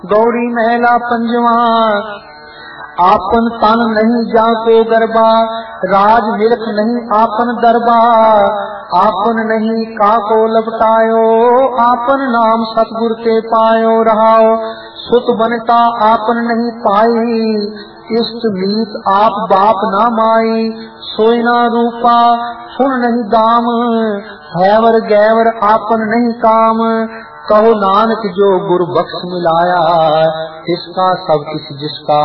गौरी महला पंजवा। आपन तन नहीं जाको गरबा, राज मिल्क नहीं आपन दरबा। आपन नहीं काको लपटायो, आपन नाम सतगुर के पायो रहाओ। सुत बनता आपन नहीं पाई, इष्ट मीत आप बाप ना माई। सोयना रूपा सुन नहीं दाम, हैवर गैवर आपन नहीं काम। कहो नानक जो गुर बख्श मिलाया, इसका सब किस जिसका